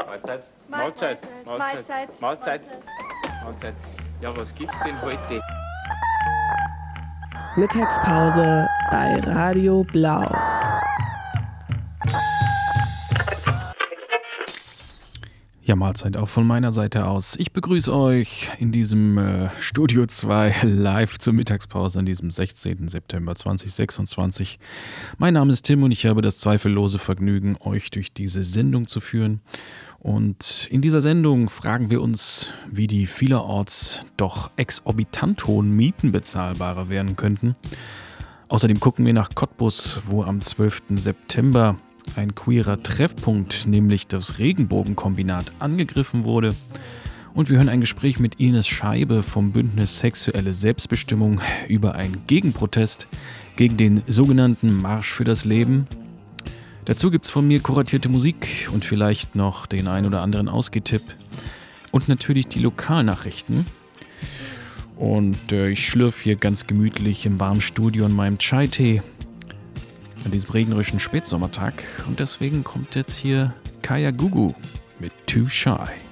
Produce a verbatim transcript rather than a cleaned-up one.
Mahlzeit. Mahlzeit. Mahlzeit. Mahlzeit. Mahlzeit. Ja, was gibt's denn heute? Mittagspause bei Radio Blau. Ja, Mahlzeit auch von meiner Seite aus. Ich begrüße euch in diesem äh, Studio zwei live zur Mittagspause an diesem sechzehnten September zweitausendsechsundzwanzig. Mein Name ist Tim und ich habe das zweifellose Vergnügen, euch durch diese Sendung zu führen. Und in dieser Sendung fragen wir uns, wie die vielerorts doch exorbitant hohen Mieten bezahlbarer werden könnten. Außerdem gucken wir nach Cottbus, wo am zwölften September ein queerer Treffpunkt, nämlich das Regenbogenkombinat, angegriffen wurde. Und wir hören ein Gespräch mit Ines Scheibe vom Bündnis Sexuelle Selbstbestimmung über einen Gegenprotest gegen den sogenannten Marsch für das Leben. Dazu gibt es von mir kuratierte Musik und vielleicht noch den ein oder anderen Ausgehtipp. Und natürlich die Lokalnachrichten. Und äh, ich schlürfe hier ganz gemütlich im warmen Studio in meinem Chai-Tee an diesem regnerischen Spätsommertag. Und deswegen kommt jetzt hier Kaya Gugu mit Too Shy.